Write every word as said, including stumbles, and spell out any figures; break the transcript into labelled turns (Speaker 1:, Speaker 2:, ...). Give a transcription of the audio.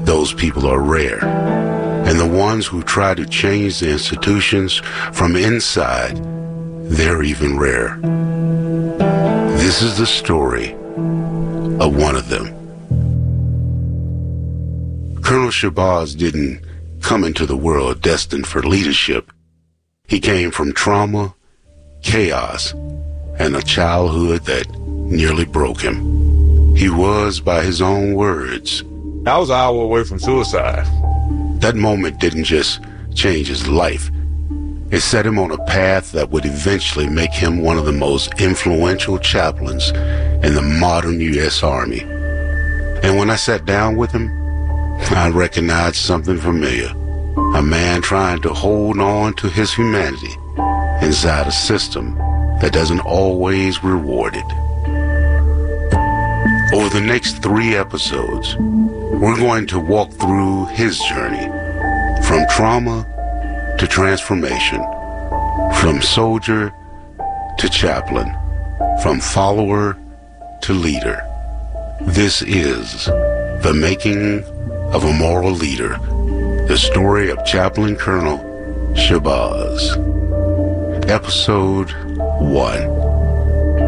Speaker 1: those people are rare. And the ones who try to change the institutions from inside, they're even rarer. This is the story of one of them. Colonel Shabazz didn't come into the world destined for leadership. He came from trauma, chaos, and a childhood that nearly broke him. He was, by his own words,
Speaker 2: I was an hour away from suicide.
Speaker 1: That moment didn't just change his life. It set him on a path that would eventually make him one of the most influential chaplains in the modern U S Army. And when I sat down with him, I recognized something familiar. A man trying to hold on to his humanity inside a system that doesn't always reward it. Over the next three episodes, we're going to walk through his journey from trauma to transformation, from soldier to chaplain, from follower to leader. This is The Making of a Moral Leader, the story of Chaplain Colonel Shabazz. Episode one.